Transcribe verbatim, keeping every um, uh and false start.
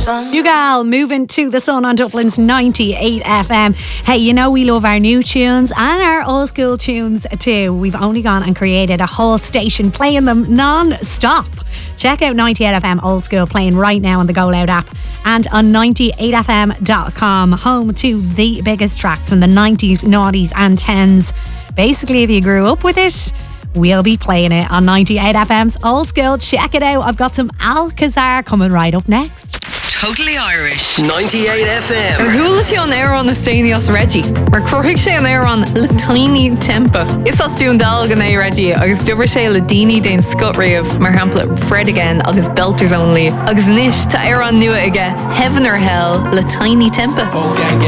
Yougal moving to the sun on Dublin's ninety-eight F M. Hey, you know we love our new tunes and our old school tunes too. We've only gone and created a whole station playing them non-stop. Check out ninety-eight F M Old School playing right now on the Go Loud app and on ninety-eight F M dot com, home to the biggest tracks from the nineties, noughties and tens. Basically, if you grew up with it, we'll be playing it on ninety-eight F M's Old School. Check it out. I've got some Alcazar coming right up next. Totally Irish. ninety-eight F M. Ar thuúil sé an éire an na Stanios Reggie. Mar cruigh sé an éire an le tiny tempa. Is as dún dal gan é Reggie agus dubar sé le daoine den Scott riamh mar hampla Fred again agus Belters only. Agus nish ta éire an nua aige Heaven or Hell le tiny tempa. Oh gang gang.